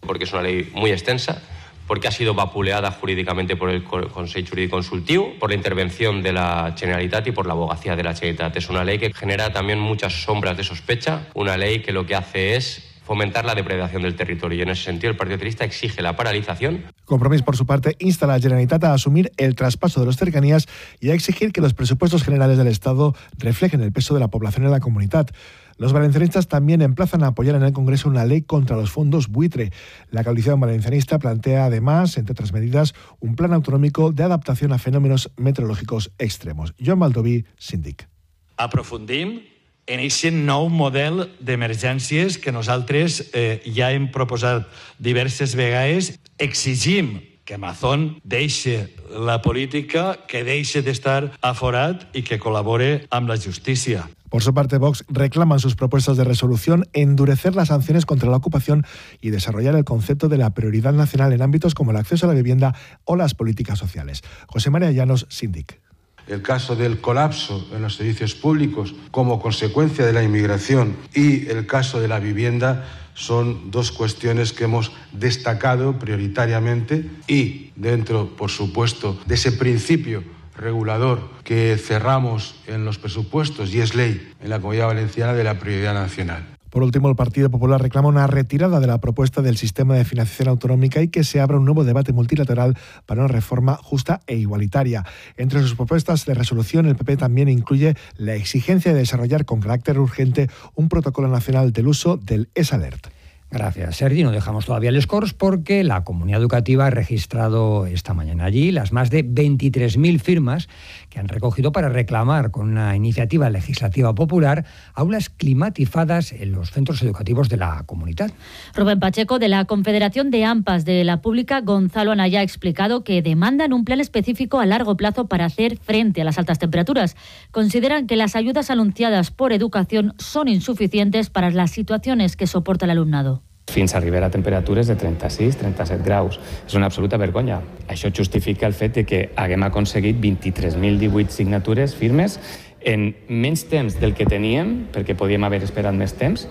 porque es una ley muy extensa, porque ha sido vapuleada jurídicamente por el Consell Jurídic Consultiu, por la intervención de la Generalitat y por la abogacía de la Generalitat. Es una ley que genera también muchas sombras de sospecha, una ley que lo que hace es fomentar la depredación del territorio y en ese sentido el Partido Socialista exige la paralización. Compromís, por su parte, insta a la Generalitat a asumir el traspaso de los cercanías y a exigir que los presupuestos generales del Estado reflejen el peso de la población en la comunidad. Los valencianistas también emplazan a apoyar en el Congreso una ley contra los fondos buitre. La coalición valencianista plantea además, entre otras medidas, un plan autonómico de adaptación a fenómenos meteorològics extremos. Joan Baldoví, síndic. Aprofundim en aquest nou model d'emergències que nosaltres ja hem proposat diverses vegades. Exigim que Mazón deixe la política, que deixe d'estar aforat i que col·labore amb la justícia. Por su parte, Vox reclama en sus propuestas de resolución endurecer las sanciones contra la ocupación y desarrollar el concepto de la prioridad nacional en ámbitos como el acceso a la vivienda o las políticas sociales. José María Llanos, síndic. El caso del colapso en los servicios públicos como consecuencia de la inmigración y el caso de la vivienda son dos cuestiones que hemos destacado prioritariamente y dentro, por supuesto, de ese principio regulador que cerramos en los presupuestos y es ley en la Comunidad Valenciana de la prioridad nacional. Por último, el Partido Popular reclama una retirada de la propuesta del sistema de financiación autonómica y que se abra un nuevo debate multilateral para una reforma justa e igualitaria. Entre sus propuestas de resolución, el PP también incluye la exigencia de desarrollar con carácter urgente un protocolo nacional del uso del ESALERT. Gracias, Sergi. No dejamos todavía el Scores porque la comunidad educativa ha registrado esta mañana allí las más de 23.000 firmas que han recogido para reclamar con una iniciativa legislativa popular aulas climatizadas en los centros educativos de la comunidad. Rubén Pacheco, de la Confederación de AMPAs de la Pública, Gonzalo Anaya, ha explicado que demandan un plan específico a largo plazo para hacer frente a las altas temperaturas. Consideran que las ayudas anunciadas por Educación son insuficientes para las situaciones que soporta el alumnado. Fins a arribar a temperatures de 36-37 graus. És una absoluta vergonya. Això justifica el fet de que haguem aconseguit 23.018 signatures firmes en menys temps del que teníem, perquè podíem haver esperat més temps,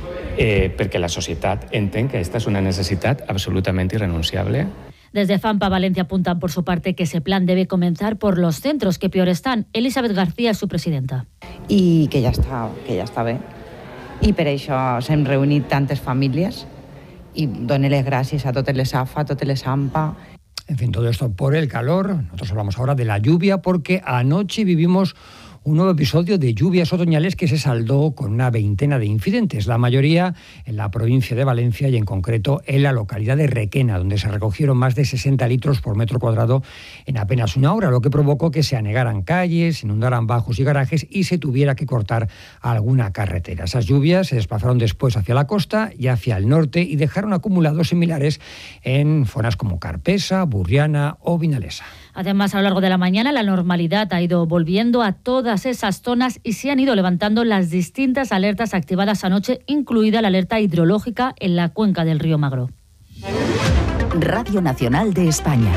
perquè la societat entén que aquesta és una necessitat absolutament irrenunciable. Desde FAMPA Valencia apuntan por su parte que ese plan debe comenzar por los centros que peor están. Elizabeth García es su presidenta. I que ja està bé. I per això s'hem reunit tantes famílies y doné les gràcies a totes les AFA, a totes les AMPA. En fin, todo esto por el calor. Nosotros hablamos ahora de la lluvia porque anoche vivimos un nuevo episodio de lluvias otoñales que se saldó con una veintena de incidentes, la mayoría en la provincia de Valencia y en concreto en la localidad de Requena, donde se recogieron más de 60 litros por metro cuadrado en apenas una hora, lo que provocó que se anegaran calles, se inundaran bajos y garajes y se tuviera que cortar alguna carretera. Esas lluvias se desplazaron después hacia la costa y hacia el norte y dejaron acumulados similares en zonas como Carpesa, Burriana o Vinalesa. Además, a lo largo de la mañana, la normalidad ha ido volviendo a todas esas zonas y se han ido levantando las distintas alertas activadas anoche, incluida la alerta hidrológica en la cuenca del río Magro. Radio Nacional de España.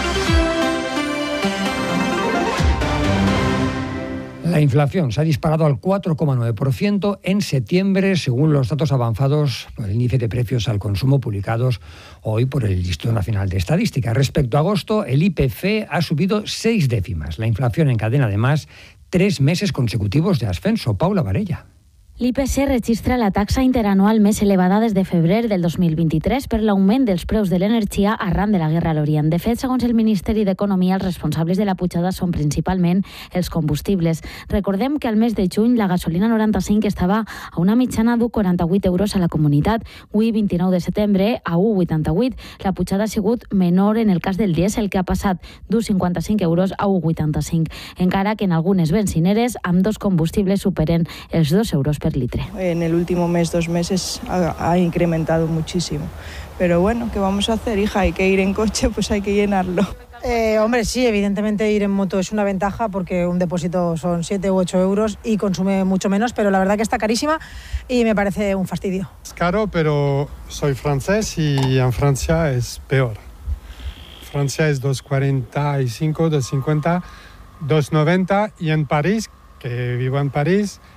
La inflación se ha disparado al 4,9% en septiembre, según los datos avanzados por el índice de precios al consumo publicados hoy por el Instituto Nacional de Estadística. Respecto a agosto, el IPC ha subido 6 décimas. La inflación encadena además 3 meses consecutivos de ascenso. Paula Varella. L'IPC registra la taxa interanual més elevada des de febrer del 2023 per l'augment dels preus de l'energia arran de la guerra a l'Orient. De fet, segons el Ministeri d'Economia, els responsables de la pujada són principalment els combustibles. Recordem que al mes de juny la gasolina 95 estava a una mitjana d'1,48 euros a la comunitat. Avui, 29 de setembre, a 1,88. La pujada ha sigut menor en el cas del dièsel, que ha passat d'1,55 euros a 1,85. Encara que en algunes benzineres, amb dos combustibles superen els 2 euros per litre. En el último mes, 2 meses, ha incrementado muchísimo. Pero bueno, ¿qué vamos a hacer, hija? Hay que ir en coche, pues hay que llenarlo. Hombre, sí, evidentemente ir en moto es una ventaja porque un depósito son 7 u 8 euros y consume mucho menos, pero la verdad que está carísima y me parece un fastidio. Es caro, pero soy francés y en Francia es peor. Francia es 2,45, 2,50, 2,90 y en París, que vivo en París,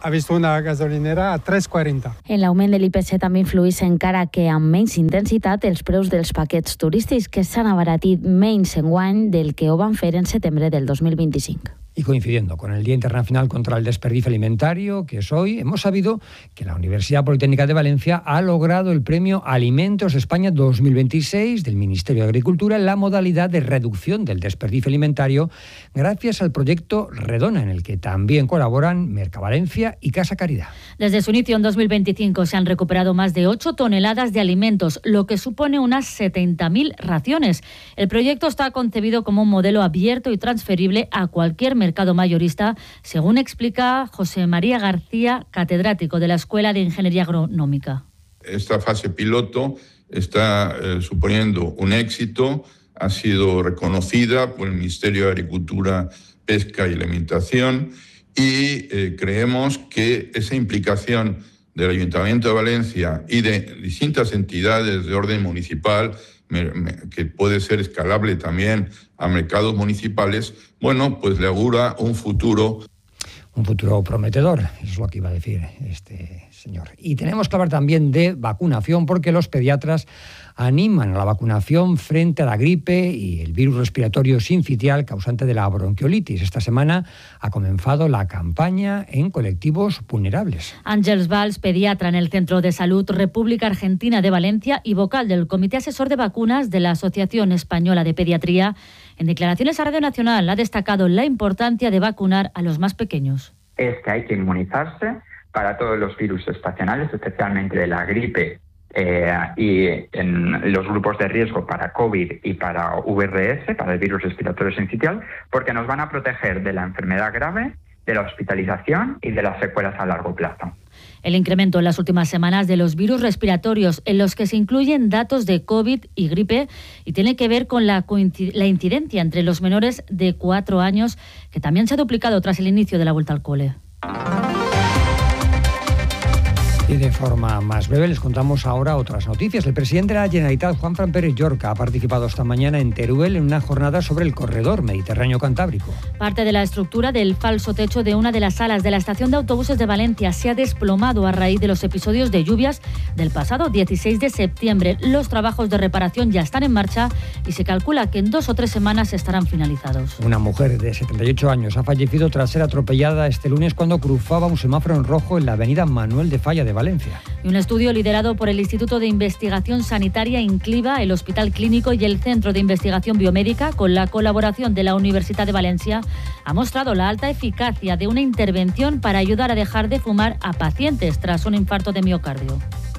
ha visto una gasolinera a 3,40. En l'augment de l'IPC també influeix encara que amb menys intensitat els preus dels paquets turístics, que s'han abaratit menys enguany del que ho van fer en setembre del 2025. Y coincidiendo con el Día Internacional contra el Desperdicio Alimentario, que es hoy, hemos sabido que la Universidad Politécnica de Valencia ha logrado el premio Alimentos España 2026 del Ministerio de Agricultura en la modalidad de reducción del desperdicio alimentario gracias al proyecto Redona, en el que también colaboran Mercavalencia y Casa Caridad. Desde su inicio en 2025 se han recuperado más de 8 toneladas de alimentos, lo que supone unas 70.000 raciones. El proyecto está concebido como un modelo abierto y transferible a cualquier mercado mayorista, según explica José María García, catedrático de la Escuela de Ingeniería Agronómica. Esta fase piloto está suponiendo un éxito, ha sido reconocida por el Ministerio de Agricultura, Pesca y Alimentación y creemos que esa implicación del Ayuntamiento de Valencia y de distintas entidades de orden municipal, que puede ser escalable también a mercados municipales, bueno, pues le augura un futuro. Un futuro prometedor, eso es lo que iba a decir este señor. Y tenemos que hablar también de vacunación, porque los pediatras animan a la vacunación frente a la gripe y el virus respiratorio sincitial causante de la bronquiolitis. Esta semana ha comenzado la campaña en colectivos vulnerables. Àngels Valls, pediatra en el Centro de Salud República Argentina de Valencia y vocal del Comité Asesor de Vacunas de la Asociación Española de Pediatría, en declaraciones a Radio Nacional ha destacado la importancia de vacunar a los más pequeños. Es que hay que inmunizarse para todos los virus estacionales, especialmente de la gripe y en los grupos de riesgo para COVID y para VRS, para el virus respiratorio sincitial, porque nos van a proteger de la enfermedad grave, de la hospitalización y de las secuelas a largo plazo. El incremento en las últimas semanas de los virus respiratorios, en los que se incluyen datos de COVID y gripe, y tiene que ver con la incidencia entre los menores de 4 años, que también se ha duplicado tras el inicio de la vuelta al cole. Y de forma más breve les contamos ahora otras noticias. El presidente de la Generalitat, Juanfran Pérez Llorca, ha participado esta mañana en Teruel en una jornada sobre el corredor Mediterráneo-Cantábrico. Parte de la estructura del falso techo de una de las salas de la estación de autobuses de Valencia se ha desplomado a raíz de los episodios de lluvias del pasado 16 de septiembre. Los trabajos de reparación ya están en marcha y se calcula que en 2 o 3 semanas estarán finalizados. Una mujer de 78 años ha fallecido tras ser atropellada este lunes cuando cruzaba un semáforo en rojo en la avenida Manuel de Falla de Valencia. Y un estudio liderado por el Instituto de Investigación Sanitaria Incliva, el Hospital Clínico y el Centro de Investigación Biomédica, con la colaboración de la Universidad de Valencia, ha mostrado la alta eficacia de una intervención para ayudar a dejar de fumar a pacientes tras un infarto de miocardio.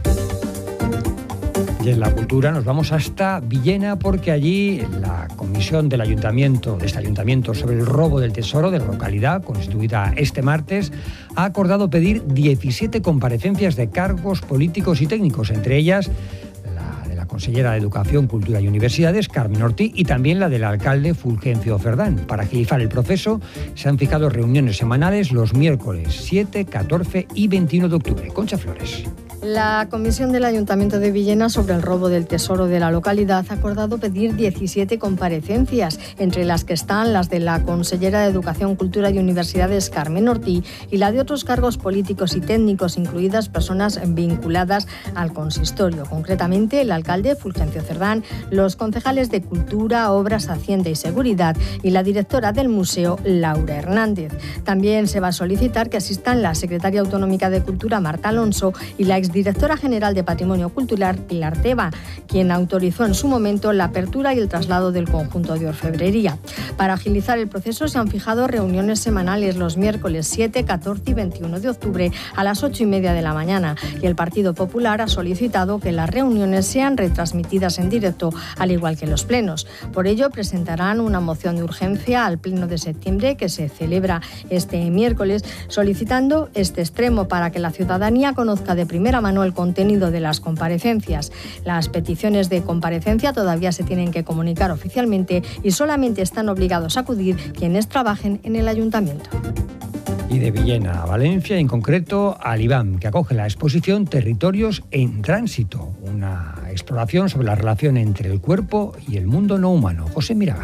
Y en la cultura nos vamos hasta Villena, porque allí la comisión de este ayuntamiento sobre el robo del tesoro de la localidad, constituida este martes, ha acordado pedir 17 comparecencias de cargos políticos y técnicos, entre ellas la de la consellera de Educación, Cultura y Universidades, Carmen Ortí, y también la del alcalde Fulgencio Cerdán. Para agilizar el proceso se han fijado reuniones semanales los miércoles 7, 14 y 21 de octubre. Concha Flores. La comisión del Ayuntamiento de Villena sobre el robo del tesoro de la localidad ha acordado pedir 17 comparecencias, entre las que están las de la consellera de Educación, Cultura y Universidades, Carmen Ortí, y la de otros cargos políticos y técnicos, incluidas personas vinculadas al consistorio, concretamente el alcalde Fulgencio Cerdán, los concejales de Cultura, Obras, Hacienda y Seguridad y la directora del museo, Laura Hernández. También se va a solicitar que asistan la secretaria autonómica de Cultura, Marta Alonso, y la exdirectora general de Patrimonio Cultural, Pilar Teba, quien autorizó en su momento la apertura y el traslado del conjunto de orfebrería. Para agilizar el proceso se han fijado reuniones semanales los miércoles 7, 14 y 21 de octubre a las 8:30 de la mañana, y el Partido Popular ha solicitado que las reuniones sean retransmitidas en directo, al igual que los plenos. Por ello, presentarán una moción de urgencia al pleno de septiembre, que se celebra este miércoles, solicitando este extremo para que la ciudadanía conozca de primera mano el contenido de las comparecencias. Las peticiones de comparecencia todavía se tienen que comunicar oficialmente y solamente están obligados a acudir quienes trabajen en el ayuntamiento. Y de Villena a Valencia, en concreto al IBAM, que acoge la exposición Territorios en Tránsito, una exploración sobre la relación entre el cuerpo y el mundo no humano. José Miragay.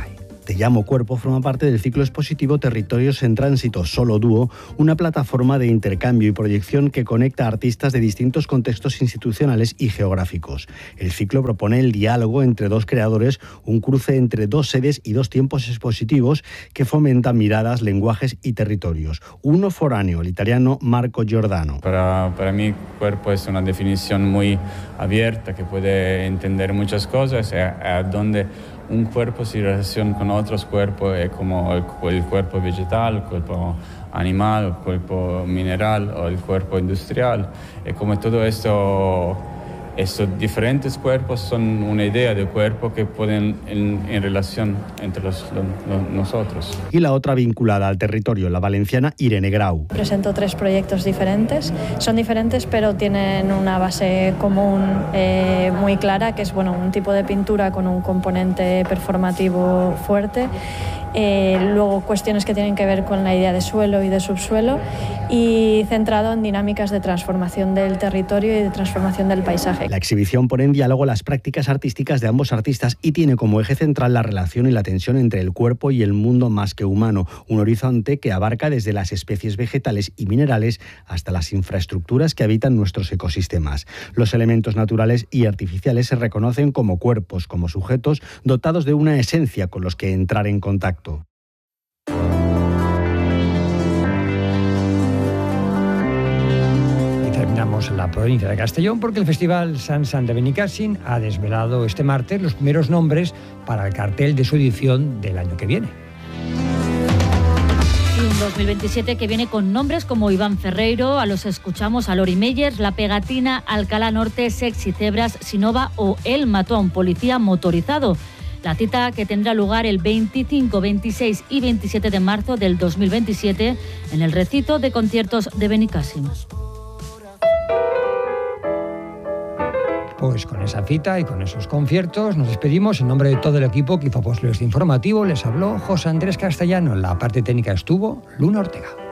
Te llamo Cuerpo forma parte del ciclo expositivo Territorios en Tránsito, Solo Dúo, una plataforma de intercambio y proyección que conecta a artistas de distintos contextos institucionales y geográficos. El ciclo propone el diálogo entre dos creadores, un cruce entre dos sedes y dos tiempos expositivos que fomentan miradas, lenguajes y territorios. Uno foráneo, el italiano Marco Giordano. Para mí, cuerpo es una definición muy abierta que puede entender muchas cosas, donde un cuerpo se relaciona con otros cuerpos, como el cuerpo vegetal, el cuerpo animal, el cuerpo mineral o el cuerpo industrial. Como todo esto, estos diferentes cuerpos son una idea de cuerpo que pueden en relación entre nosotros. Y la otra vinculada al territorio, la valenciana Irene Grau. Presento 3 proyectos diferentes. Son diferentes, pero tienen una base común muy clara, que es un tipo de pintura con un componente performativo fuerte. Luego cuestiones que tienen que ver con la idea de suelo y de subsuelo, y centrado en dinámicas de transformación del territorio y de transformación del paisaje. La exhibición pone en diálogo las prácticas artísticas de ambos artistas y tiene como eje central la relación y la tensión entre el cuerpo y el mundo más que humano, un horizonte que abarca desde las especies vegetales y minerales hasta las infraestructuras que habitan nuestros ecosistemas. Los elementos naturales y artificiales se reconocen como cuerpos, como sujetos dotados de una esencia con los que entrar en contacto. Terminamos la provincia de Castellón porque el Festival Sant de Benicàssim ha desvelado este martes los primeros nombres para el cartel de su edición del año que viene. Y un 2027 que viene con nombres como Iván Ferreiro, a los escuchamos a Lori Meyers, La Pegatina, Alcalá Norte, Sexy Cebras, Sinova o Él mató a un policía motorizado. La cita que tendrá lugar el 25, 26 y 27 de marzo del 2027 en el recinto de conciertos de Benicàssim. Pues con esa cita y con esos conciertos nos despedimos. En nombre de todo el equipo que hizo posible este informativo, les habló José Andrés Castellano. En la parte técnica estuvo Luna Ortega.